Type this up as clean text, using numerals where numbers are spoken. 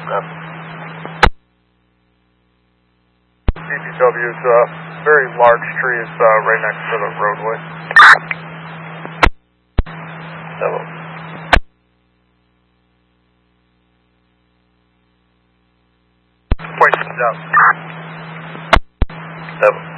DPW is a very large tree. It's right next to the roadway. Hello. Point out. Hello.